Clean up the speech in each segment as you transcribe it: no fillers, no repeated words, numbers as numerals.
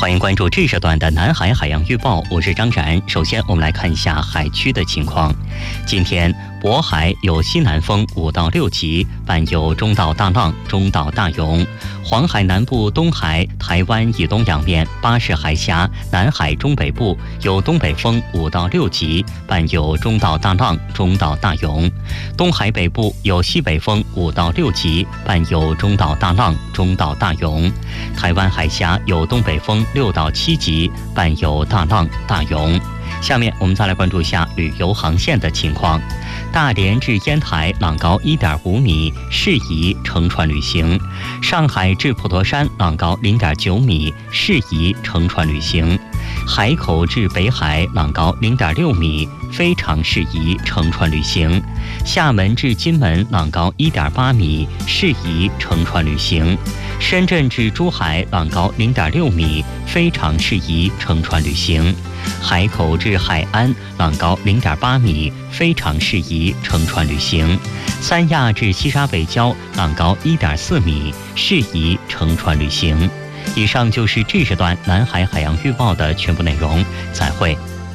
欢迎关注这时段的南海海洋预报，我是张然。首先我们来看一下海区的情况。今天渤海有西南风5到6级，伴有中到大浪、中到大涌。黄海南部、东海、台湾以东两面、巴士海峡、南海中北部有东北风5到6级，伴有中到大浪、中到大涌。东海北部有西北风5到6级，伴有中到大浪、中到大涌。台湾海峡有东北风6到7级，伴有大浪、大涌。下面我们再来关注一下旅游航线的情况。大连至烟台浪高1.5米，适宜乘船旅行；上海至普陀山浪高0.9米，适宜乘船旅行；海口至北海浪高0.6米，非常适宜乘船旅行；厦门至金门浪高1.8米，适宜乘船旅行；深圳至珠海浪高0.6米，非常适宜乘船旅行；海口至海安浪高0.8米，非常适宜乘船旅行；三亚至西沙北礁浪高1.4米，适宜乘船旅行。以上就是这时段南海海洋预报的全部内容，再会。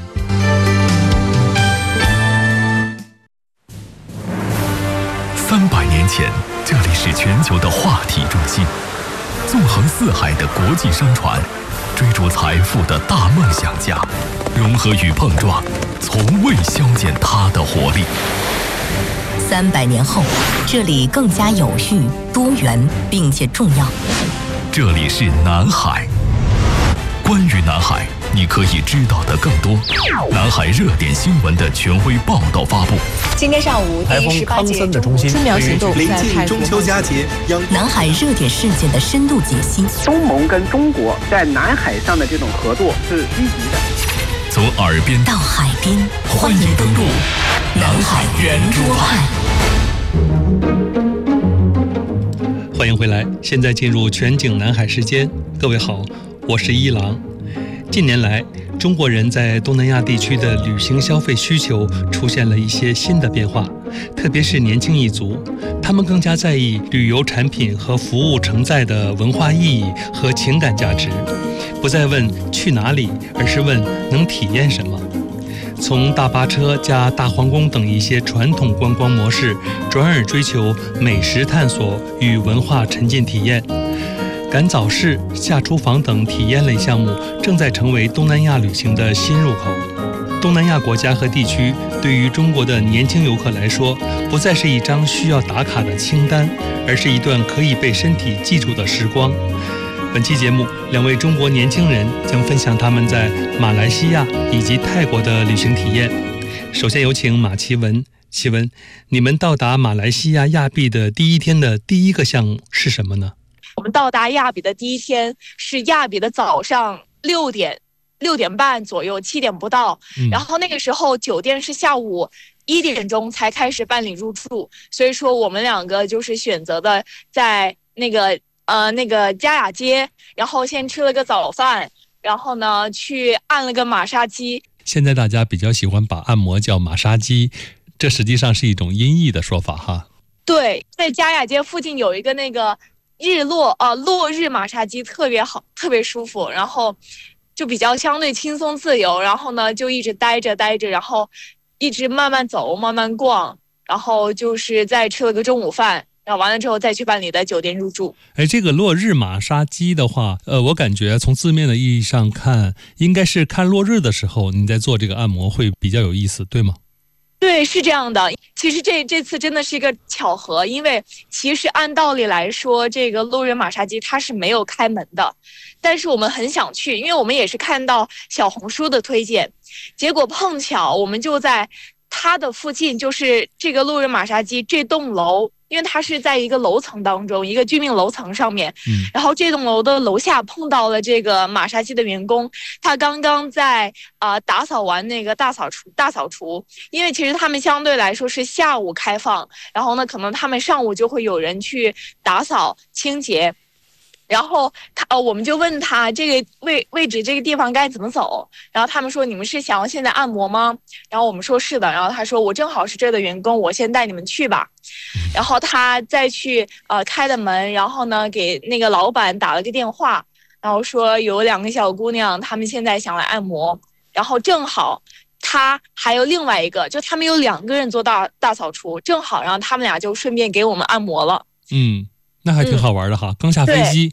300年前，这里是全球的话题中心，纵横四海的国际商船，追逐财富的大梦想家，融合与碰撞，从未消减它的活力。 300年后，这里更加有序、多元，并且重要。 这里是南海。关于南海，你可以知道的更多。南海热点新闻的权威报道发布。 今天上午，第18届春苗行动临近中秋佳节， 南海热点事件的深度解析。 东盟跟中国在南海上的这种合作是积极的。 从耳边到海边， 欢迎登陆南海圆桌派。 欢迎回来，现在进入全景南海时间。各位好，我是一郎。近年来，中国人在东南亚地区的旅行消费需求出现了一些新的变化，特别是年轻一族，他们更加在意旅游产品和服务承载的文化意义和情感价值，不再问去哪里，而是问能体验什么。从大巴车加大皇宫等一些传统观光模式，转而追求美食探索与文化沉浸体验。赶早市、下厨房等体验类项目正在成为东南亚旅行的新入口。东南亚国家和地区对于中国的年轻游客来说，不再是一张需要打卡的清单，而是一段可以被身体记住的时光。本期节目，2位中国年轻人将分享他们在马来西亚以及泰国的旅行体验。首先有请马奇文。奇文，你们到达马来西亚亚庇的第一天的第一个项目是什么呢？ 我们到达亚庇的第一天是亚庇的早上6点半左右，7点不到。然后那个时候酒店是下午1点钟才开始办理入住，所以说我们2个就是选择的在那个嘉雅街，然后先吃了个早饭，然后呢去按了个马杀鸡。 现在大家比较喜欢把按摩叫马杀鸡，这实际上是一种音译的说法哈。对， 在嘉雅街附近有一个那个落日马杀鸡，特别好，特别舒服，然后就比较相对轻松自由，然后呢就一直待着，然后一直慢慢走，慢慢逛，然后就是再吃了个中午饭，然后完了之后再去办理的酒店入住。这个落日马杀鸡的话，我感觉从字面的意义上看，应该是看落日的时候你在做这个按摩会比较有意思，对吗？对，是这样的。其实这次真的是一个巧合，因为其实按道理来说，这个落日马杀鸡它是没有开门的，但是我们很想去，因为我们也是看到小红书的推荐，结果碰巧我们就在它的附近，就是这个落日马杀鸡这栋楼，因为它是在一个楼层当中，一个居民楼层上面，然后这栋楼的楼下碰到了这个马杀鸡的员工，他刚刚在打扫完那个大扫除，因为其实他们相对来说是下午开放，然后呢可能他们上午就会有人去打扫清洁，然后我们就问他这个位置这个地方该怎么走，然后他们说你们是想要现在按摩吗？然后我们说是的，然后他说我正好是这儿的员工，我先带你们去吧。然后他再去开的门，然后呢给那个老板打了个电话， 然后说有2个小姑娘，她们现在想来按摩，然后正好他还有另外一个，就他们有2个人做大扫除，正好，然后他们俩就顺便给我们按摩了。 那还挺好玩的哈。刚下飞机